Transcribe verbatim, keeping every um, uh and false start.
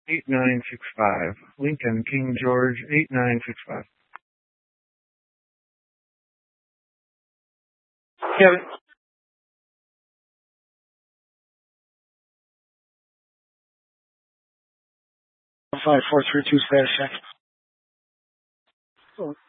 eight nine six five. Lincoln King George eight nine six five. Kevin. five four three two status check.